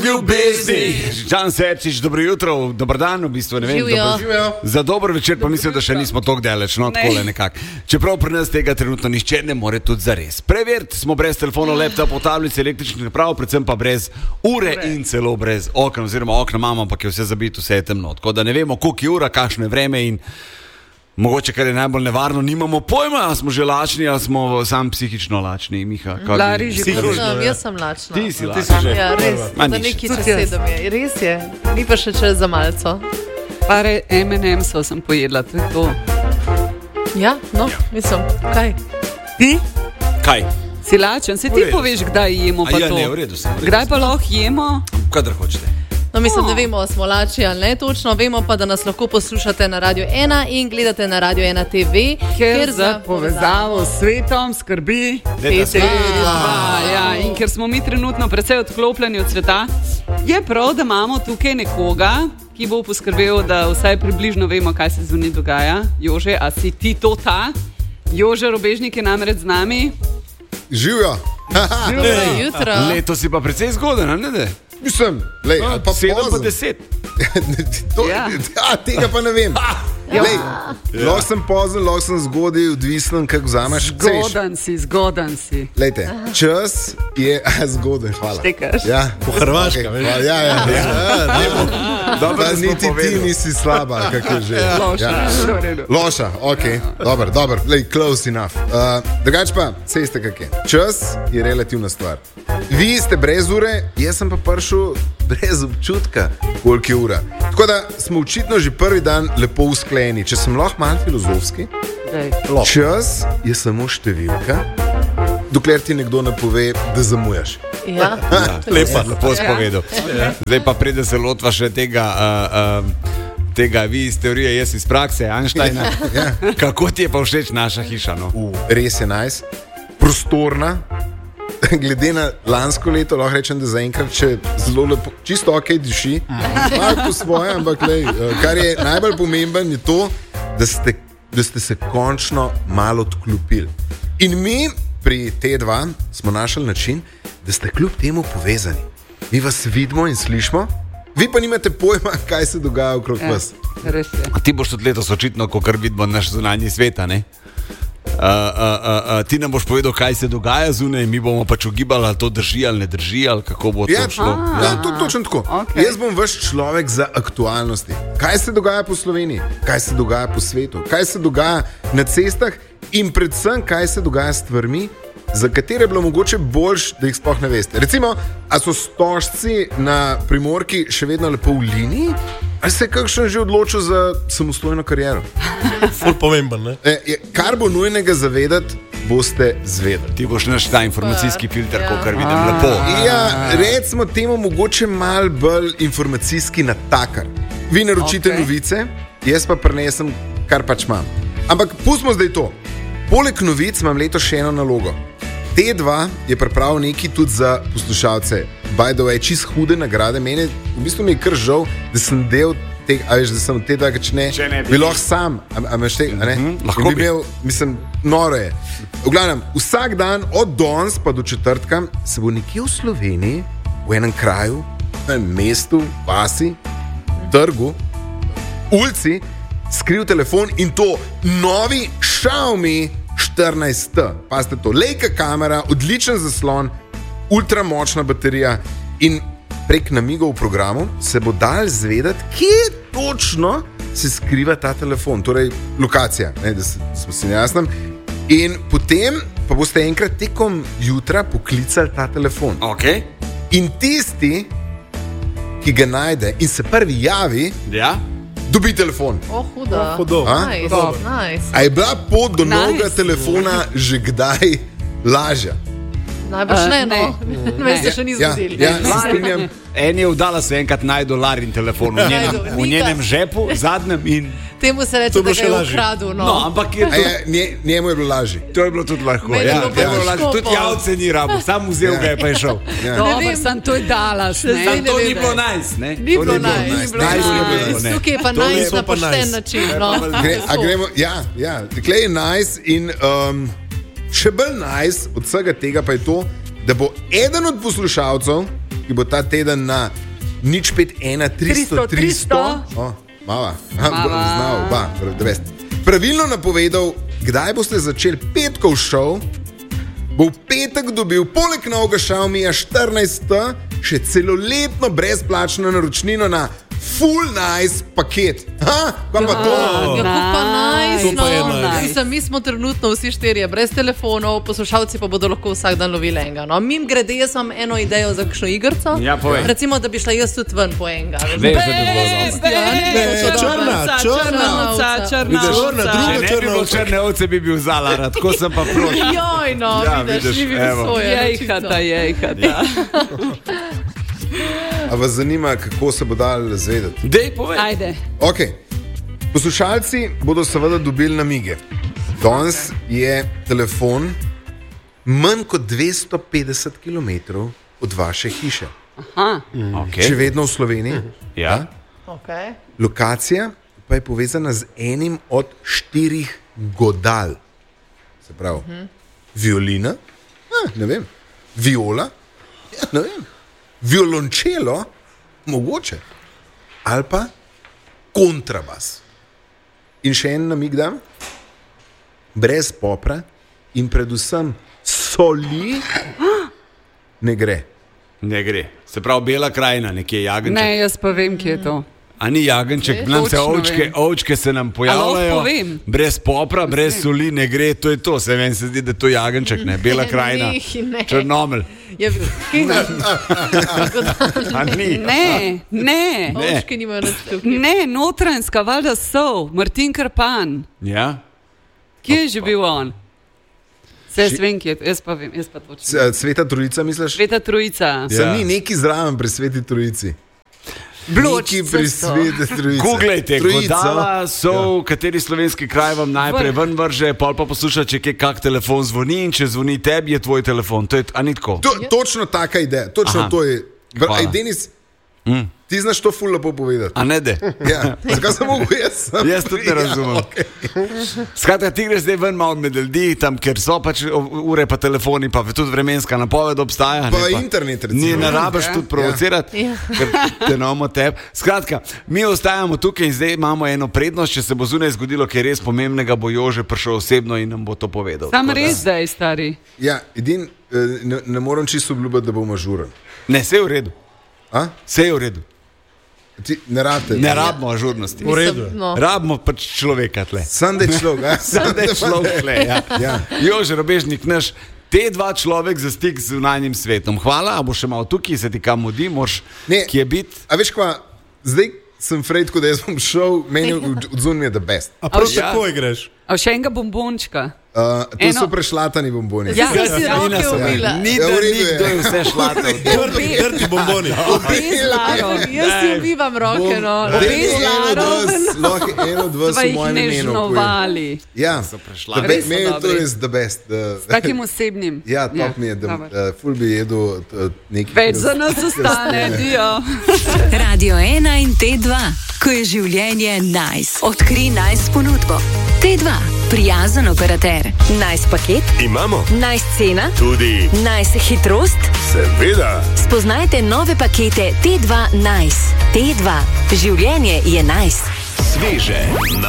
Ljubezni. Žan Serčič, dobro jutro, dober dan, v bistvu ne vem. Živijo. Za dober večer pa mislim, da še nismo tako daleč, no takole nekako. Čeprav pri nas tega trenutno nišče ne more tudi zares. Preveriti smo brez telefonov, laptopov, tablic, električnih naprav, predvsem pa brez ure in celo brez okna, oziroma okna imamo, ampak je vse zabito, vse je temno. Tako da ne vemo, koliko je ura, kakšno je vreme in mogoče, kar je najbolj nevarno, nimamo pojma, ali smo že lačni, ali smo sam psihično lačni, Miha. Lari že Jaz sem lačna. Ti si lačna. Ja, res, da neki čez 7 je. Res je, ni pa še čez za malco. Pare M&M'sov sem pojedla, to je to. Ja, no, mislim, kaj? Ti? Kaj? Si lačen, se ti poveš, kdaj jemo pa to. Ne, v redu sem. Kdaj pa lahko jemo? Kadar hočete. No, mislim, ne vemo, smo lačni ali ne točno, vemo pa, da nas lahko poslušate na Radio 1 in gledate na Radio 1 TV, ker za povezavo s svetom skrbi TV2. Ja, in ker smo mi trenutno precej odklopljeni od sveta, je prav, da imamo tukaj nekoga, ki bo poskrbel, da vsaj približno vemo, kaj se zunaj dogaja. Jože, a si ti to ta? Jože Robežnik je namreč z nami. Živijo. Dobro jutro. Leto si pa precej zgoden, ne? Mislim, lej, pa 7 pa pozen. 10. Tega pa ne vem. Lahko sem pozen, lahko sem zgodaj, odvisen, kako vzameš. Zgodan si. Lejte, čas je zgoden, hvala. Štekaš. Ja. Po Hrvaška, Okay, veš? Dobro, niti ti nisi slaba, kako je že. Loša, ok, dobro, lej, close enough. Drugač pa, sejste kak je. Čas je relativna stvar. Vi ste brez ure, jaz sem pa prišel brez občutka, koliko je ura. Tako da smo očitno že prvi dan lepo usklajeni. Če sem lahko malo filozofski, čas je samo številka, dokler ti nekdo ne pove, da zamujaš. Ja. Lepo spovedal. Zdaj pa preden se lotva še tega vi iz teorije, jaz iz prakse, Einsteina. Kako ti je pa všeč naša hiša? No? Res je nice, prostorna. Glede na lansko leto, lahko rečem, da zaenkrat še zelo lepo, čisto ok diši, malo po svoje, ampak lej, kar je najbolj pomemben je to, da ste se končno malo odklopili. In mi pri T2 smo našli način, da ste kljub temu povezani. Mi vas vidimo in slišimo, vi pa nimate pojma, kaj se dogaja okrog vas. Res je. A ti boš tudi letos očitno, ko kar vidimo naš zunanji sveta, ne? Ti nam boš povedal, kaj se dogaja zunaj, mi bomo pač ugibali, ali to drži ali ne drži, ali kako bo to šlo. Ja, točno tako. Okay. Jaz bom vaš človek za aktualnosti. Kaj se dogaja po Sloveniji, kaj se dogaja po svetu, kaj se dogaja na cestah in predvsem, kaj se dogaja s stvarmi, za katere je bilo mogoče boljš, da jih sploh ne veste. Recimo, a so stožci na Primorki še vedno lepo v liniji, ali se je kakšen že odločil za samostojno kariero? Ful pomemben, ne? Kar bo nujnega zavedati, boste zvedeli. Ti boš naš ta informacijski filter, kar vidim lepo. Ja, recimo temu mogoče mal bolj informacijski natakar. Vi naročite novice, jaz pa prinesem, kar pač imam. Ampak pustimo zdaj to. Poleg novic imam letos še eno nalogo. T2 je pripravil nekaj tudi za poslušalce. By the way, čist hude nagrade. Mene, v bistvu mi je kar žal, da sem del tega, a veš, da sem T2, če ne bi lahko sam, a imaš tega, ne? Lahko bi imel, mislim, noro je. V glavnem, vsak dan od danes pa do četrtka se bo nekje v Sloveniji, v enem kraju, v enem mestu, vasi, trgu, ulici, skril telefon in to novi Xiaomi 14T. Pazite to, lejka kamera, odličen zaslon, ultramočna baterija in prek namigov v programu se bo dal zvedeti, kje točno se skriva ta telefon, torej lokacija, ne, da smo si jasni. In potem pa boste enkrat tekom jutra poklicali ta telefon. Okay. In tisti, ki ga najde in se prvi javi, dobi telefon. Hudo. Nice. A je bila pot do novega telefona že kdaj lažja? Najbrž ne, no. Ne se še ni zgodilo. Ja, se strinjam. En je vdala se enkrat najdu Larin telefon v njenem žepu, zadnjem in... Temu se reče, da ga je ukradil, no. No, ampak je to... Njemu je bilo lažje. To je bilo tudi lahko, ja. Tudi javce ni rabo, sam vzel ga je pa je šel. Dobro, sam to je Dallas, ne? Sam to ni bilo nice, ne? Ni bilo nice. Tukaj je pa nice na pošten način, no. A gremo, ja, tukaj je nice in... Še bolj nice od vsega tega pa je to, da bo eden od poslušalcev, ki bo ta teden na 051-300-300. Mava. Pravilno napovedal, kdaj boste začeli petkov šov, bo v petek dobil poleg novega Xiaomija 14 še celoletno brezplačno naročnino na Full Nice paket. Kaj pa to? Pa nice, To pa je nice. Mislim, mi smo trenutno vsi štirje brez telefonov, poslušalci pa bodo lahko vsak dan lovili enega. No, mim grede, jaz imam eno idejo za kakšno igrico. Ja, povej. Recimo, da bi šla jaz tudi ven po enega. Veš, da bi bilo dobro. Če ne bi bilo črne ovce, bi bil Zalar, tako sem pa proti. Joj, no, Ja, vidiš, vidiš, ni bil evo. soja. Jejhata. A vas zanima, kako se bo dal zvedeti? Dej, povej. Ajde. Okay. Poslušalci bodo seveda dobili namige. Danes je telefon manj kot 250 km od vaše hiše. Okay. Še vedno v Sloveniji. Ja. Okay. Lokacija pa je povezana z enim od 4 godal. Se pravi, violina, ne vem, viola, ne vem, violončelo, mogoče, ali pa kontrabas. In še en namig dam, brez popra in predvsem soli ne gre. Ne gre. Se pravi, Bela krajina, nekje jagenček. Ne, jaz pa vem, kje je to. A ni jagenček, nam se Točno ovčke se nam lahko pojavljajo. povem? Brez popra, brez soli ne gre, to je to. Se meni se zdi, da je to jagenček, ne Bela krajina. Ne. Črnomelj. Je bil. A ni. Ne. Ovčke nimajo nič tukaj. Ne, Notranjska, valjda so, Martin Krpan. Ja? Kje je že bil on? Se jaz vem, kje je, jaz pa vem, jaz pa točno. Sveta Trojica, misliš? Sveta Trojica. Sem ni neki zraven pri Sveti Trojici. Bločce Neki pri so. Sveti Trojici. Googlejte, Trojica. godala so, kateri slovenski kraj vam najprej ven vrže, pol pa posluša, če kak telefon zvoni in če zvoni tebi, je tvoj telefon. To je, a ni tako? Točno taka ideja, točno Aha. to je. Hvala. Aj, Denis, ti znaš to ful lepo povedati. A ne de? Ja. Zakaj sem mogel jaz? Jaz tudi ne razumem. Skratka, ti greš zdaj ven malo med ljudi, tam, kjer so pač ure pa telefoni, pa tudi vremenska napoved obstaja. Pa ne, internet, recimo. Ni ne rabiš tudi provocirati, ker te imamo tebe. Skratka, mi ostajamo tukaj in zdaj imamo eno prednost, če se bo zunaj zgodilo, kaj res pomembnega, bo Jože prišel osebno in nam bo to povedal. Sam Tako da- res, da je stari. Ja, ne morem čisto obljubiti, da bom ažuren. Ne, vse je v redu. A? Vse je v redu. Ti ne rabite. Ne rabimo ažurnosti. V redu. No. Rabimo pač človeka tle. Sam da je človek. a? Sam da je človek tle. Ja. Ja. Jože Robežnik, naš T2 človek za stik z zunanjim svetom. Hvala, a bo še malo tukaj, se ti kam mudi, moraš Ne. kje biti. A veš kva, zdaj sem Fred, da jaz bom šel, meni odzun je the best. A prav Ja. tako greš? A še enega bombončka. To Eno- so prešlatani bomboni. Ja. Jaz si roke Nina so- umila. Ni Ja, da v redu je. nikdo je vse šlatal. Trti bomboni. Obe z Laro. Jaz si umivam roke, no. Obe z Laro. Lahko en od vas Sva v jih mojem imenu. nežnovali. Ja, prešlatani. Res so meni je to dobri. res the best. S takim osebnim. Ja, top mi je, da dobro. ful bi jedel nekaj. Več za nas ostane, dio. Radio 1 in T2, ko je življenje nice. Odkri nice ponudbo. T2, prijazen operater. Nice paket, Imamo nice cena, tudi, nice hitrost. seveda, Spoznajte nove pakete T2 Nice. T2, življenje je nice. sveže,